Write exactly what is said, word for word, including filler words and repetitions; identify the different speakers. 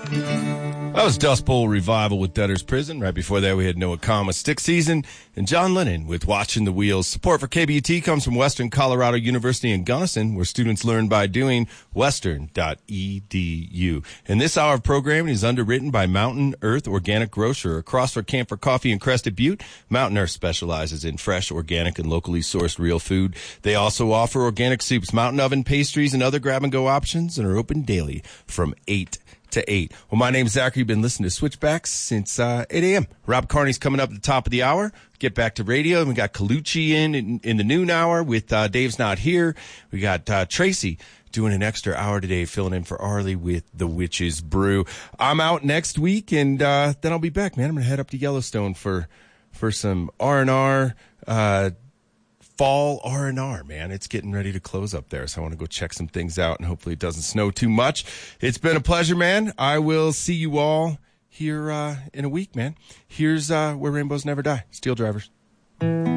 Speaker 1: That was Dust Bowl Revival with Debtor's Prison. Right before that, we had Noah Kahn with Stick Season and John Lennon with Watching the Wheels. Support for K B U T comes from Western Colorado University in Gunnison, where students learn by doing, western dot e d u. And this hour of programming is underwritten by Mountain Earth Organic Grocer, across from Camp for Coffee in Crested Butte. Mountain Earth specializes in fresh, organic, and locally sourced real food. They also offer organic soups, mountain oven pastries, and other grab-and-go options, and are open daily from eight to eight. Well, my name's Zachary. You've been listening to Switchbacks since uh, eight a.m. Rob Carney's coming up at the top of the hour. Get back to radio. And we got Colucci in, in in the noon hour with uh, Dave's Not Here. We got uh, Tracy doing an extra hour today, filling in for Arlie with The Witch's Brew. I'm out next week, and uh, then I'll be back, man. I'm going to head up to Yellowstone for for some R and R, uh fall R and R, man. It's getting ready to close up there, so I want to go check some things out, and hopefully it doesn't snow too much. It's been a pleasure, man. I will see you all here uh, in a week, man. Here's uh, Where Rainbows Never Die. Steel Drivers.